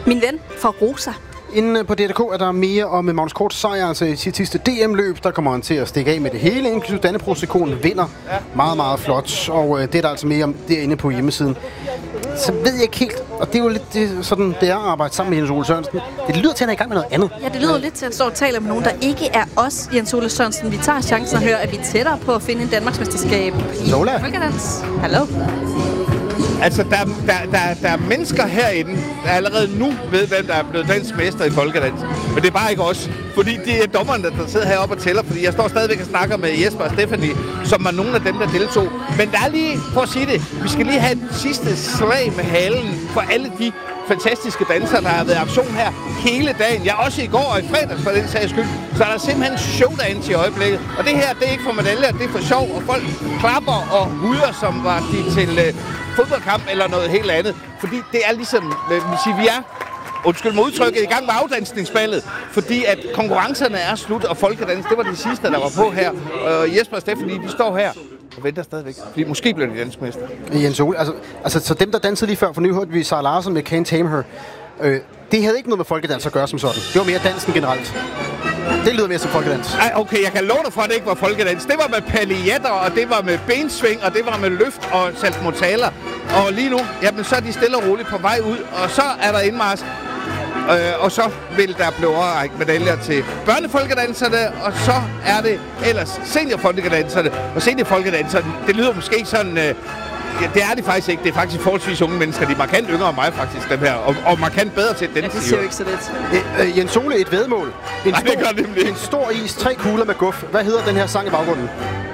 Min ven fra Rosa. Inde på DRK er der mere om Magnus Korts sejr, altså i sit sidste DM-løb. Der kommer han til at stikke af med det hele, inklusive Dannebrogs-ikonen vinder. Meget, meget flot, og det er der altså mere om derinde på hjemmesiden. Så ved jeg ikke helt, og det er jo lidt sådan, det er at arbejde sammen med Jens Ole Sørensen. Det lyder til, at han er i gang med noget andet. Ja, det lyder lidt til, at han står og taler med nogen, der ikke er os, Jens Ole Sørensen. Vi tager chancen og hører, at vi er tættere på at finde en Danmarksmesterskab i Folkedans. Hallo? Altså, der er mennesker herinde, der allerede nu ved, hvem der er blevet dansk mester i folkedans. Men det er bare ikke os. Fordi det er dommerne, der sidder heroppe og tæller. Fordi jeg står stadigvæk og snakker med Jesper og Stephanie, som var nogle af dem, der deltog. Men der er lige, for at sige det, vi skal lige have et sidste slag med halen for alle de fantastiske dansere, der har været i aktion her hele dagen. Ja, også i går og i fredags for den sags skyld. Så er der simpelthen showdance i øjeblikket. Og det her, det er ikke for medaljer, det er for sjov. Og folk klapper og huder, som var de til fodboldkamp eller noget helt andet. Fordi det er ligesom, vi er, undskyld mig udtrykket, i gang med afdansningsballet. Fordi at konkurrencerne er slut, og folkedans, det var de sidste, der var på her. Og Jesper og Stephanie, de står her og venter stadigvæk. Fordi måske bliver de dansk mester. Jens Ole, altså så dem, der dansede lige før, for nu hørte vi Sarah Larsen med Can't Tame Her. Det havde ikke noget med folkedans at gøre som sådan. Det var mere dansen generelt. Det lyder mere som folkedans. Ej, okay, jeg kan love dig for, at det ikke var folkedans. Det var med paljetter, og det var med bensving, og det var med løft og saltmortaler. Og lige nu, jamen, så er de stille og roligt på vej ud, og så er der indmarsch. Og så vil der blive overrækket medaljer til børnefolkedanserne, og så er det ellers seniorfolkedanserne. Og seniorfolkedanserne, det lyder måske sådan... Ja, det er det faktisk ikke. Det er faktisk forholdsvis unge mennesker. De er markant yngre end mig, faktisk, dem her. Og markant bedre til den. Ja, det ser jo ikke så lidt. Jens Ole, et væddemål. En stor is, 3 kugler med guf. Hvad hedder den her sang i baggrunden?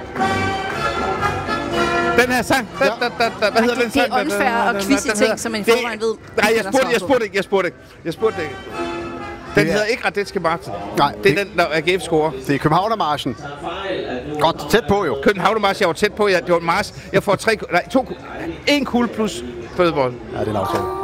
Den her sang? Hvad hedder den sang? Det er unfair og quizzy ting, som man i forvejen ved. Nej, jeg spurgte ikke. Den hedder ikke Radetzky Martin. Nej. Det er den, der AGF scorer. Det er Københavnermarchen. Godt, tæt på jo. Københavnermarchen, jeg var tæt på. Det var en march. Jeg får 1 kugle plus fødebold. Ja, det er en aftale.